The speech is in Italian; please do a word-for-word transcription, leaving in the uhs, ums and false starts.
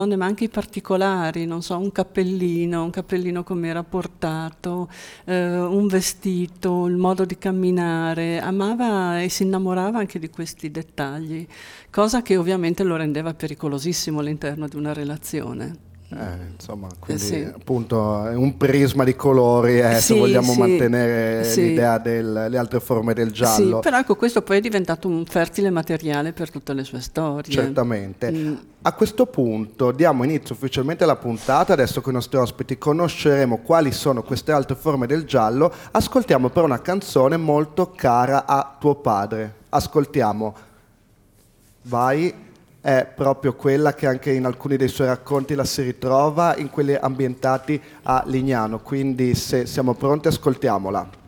ma anche i particolari, non so, un cappellino, un cappellino come era portato, eh, un vestito, il modo di camminare, amava e si innamorava anche di questi dettagli, cosa che ovviamente lo rendeva pericolosissimo all'interno di una relazione. Eh, insomma, Eh, quindi sì. appunto è un prisma di colori, eh, se Sì, vogliamo sì, mantenere sì. l'idea delle altre forme del Sì, giallo. però ecco, questo poi è diventato un fertile materiale per tutte le sue storie. Certamente. Mm. A questo punto diamo inizio ufficialmente alla puntata, adesso con i nostri ospiti conosceremo quali sono queste altre forme del giallo, ascoltiamo però una canzone molto cara a tuo padre. Ascoltiamo Vai, è proprio quella che anche in alcuni dei suoi racconti la si ritrova in quelli ambientati a Lignano, quindi se siamo pronti ascoltiamola.